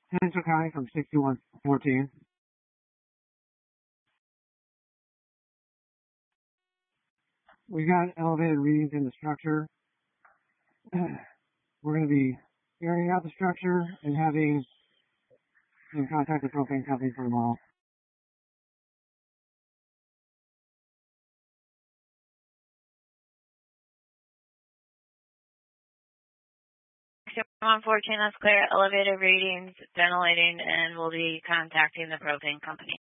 Central County from 6114. We got elevated readings in the structure. We're going to be airing out the structure and having in contact with the propane company for tomorrow. 114, that's clear. Elevated readings, ventilating, and we'll be contacting the propane company.